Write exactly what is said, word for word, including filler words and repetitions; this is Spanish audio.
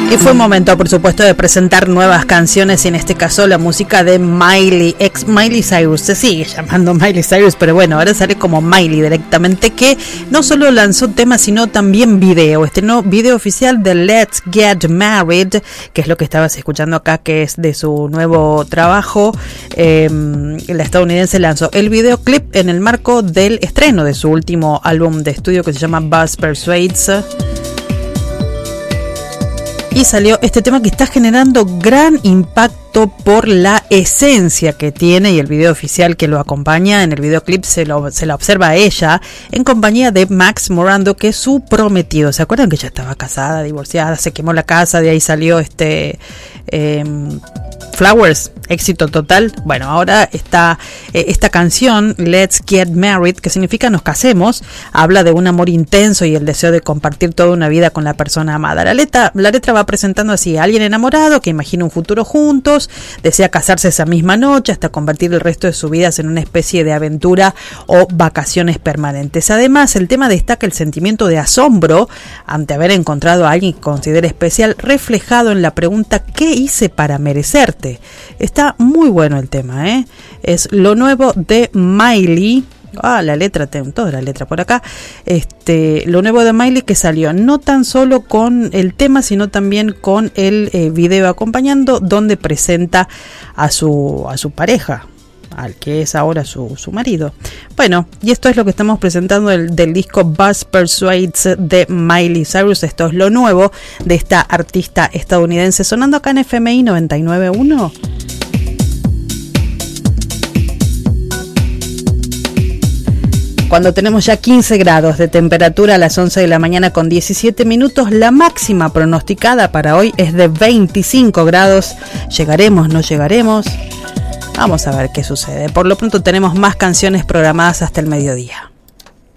Y fue momento, por supuesto, de presentar nuevas canciones, y en este caso la música de Miley, ex Miley Cyrus. Se sigue llamando Miley Cyrus, pero bueno, ahora sale como Miley directamente, que no solo lanzó temas, sino también video. Este no video oficial de Let's Get Married, que es lo que estabas escuchando acá, que es de su nuevo trabajo. Eh, la estadounidense lanzó el videoclip en el marco del estreno de su último álbum de estudio, que se llama Buzz Persuades. Y salió este tema que está generando gran impacto por la esencia que tiene, y el video oficial que lo acompaña. En el videoclip se, lo, se la observa a ella en compañía de Max Morando, que es su prometido. ¿Se acuerdan que ella estaba casada, divorciada, se quemó la casa, de ahí salió este eh, Flowers, éxito total? Bueno, ahora está eh, esta canción Let's Get Married, que significa nos casemos, habla de un amor intenso y el deseo de compartir toda una vida con la persona amada. La letra, la letra va presentando así a alguien enamorado que imagina un futuro juntos, desea casarse esa misma noche hasta convertir el resto de sus vidas en una especie de aventura o vacaciones permanentes. Además, el tema destaca el sentimiento de asombro ante haber encontrado a alguien que considera especial, reflejado en la pregunta ¿qué hice para merecerte? Está muy bueno el tema, ¿eh? Es lo nuevo de Miley. Ah, la letra, tengo toda la letra por acá. Este, lo nuevo de Miley, que salió no tan solo con el tema, sino también con el eh, video acompañando, donde presenta a su a su pareja, al que es ahora su, su marido. Bueno, y esto es lo que estamos presentando del, del disco Buzz Persuades de Miley Cyrus. Esto es lo nuevo de esta artista estadounidense, sonando acá en F M I noventa y nueve punto uno. Cuando tenemos ya quince grados de temperatura a las once de la mañana con diecisiete minutos, la máxima pronosticada para hoy es de veinticinco grados. ¿Llegaremos? ¿No llegaremos? Vamos a ver qué sucede. Por lo pronto tenemos más canciones programadas hasta el mediodía.